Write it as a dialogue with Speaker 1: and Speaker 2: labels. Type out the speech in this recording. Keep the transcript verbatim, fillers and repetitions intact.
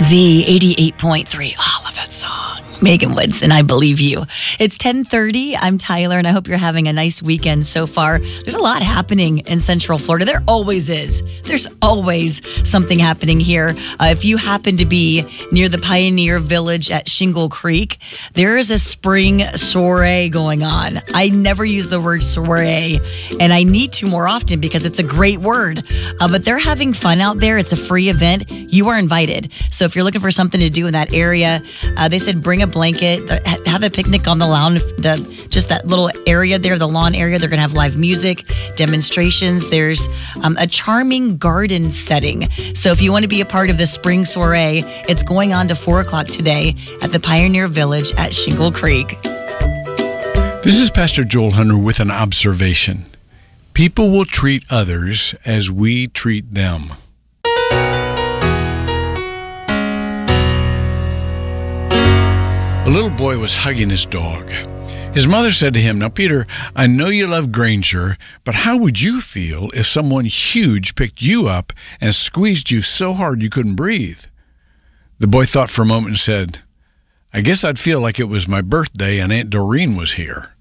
Speaker 1: Z eighty-eight point three. Oh, I love that song. Megan Woods and I Believe You. It's ten thirty. I'm Tyler, and I hope you're having a nice weekend so far. There's a lot happening in Central Florida. There always is. There's always something happening here. Uh, if you happen to be near the Pioneer Village at Shingle Creek, there is a spring soiree going on. I never use the word soiree, and I need to more often because it's a great word. Uh, but they're having fun out there. It's a free event. You are invited. So if you're looking for something to do in that area, uh, they said bring a blanket, have a picnic on the lawn, the just that little area there, the lawn area. They're going to have live music, demonstrations. There's um, a charming garden setting. So if you want to be a part of the spring soiree, it's going on to four o'clock today at the Pioneer Village at Shingle Creek.
Speaker 2: This is Pastor Joel Hunter with an observation. People will treat others as we treat them. A little boy was hugging his dog. His mother said to him, "Now, Peter, I know you love Granger, but how would you feel if someone huge picked you up and squeezed you so hard you couldn't breathe?" The boy thought for a moment and said, "I guess I'd feel like it was my birthday and Aunt Doreen was here."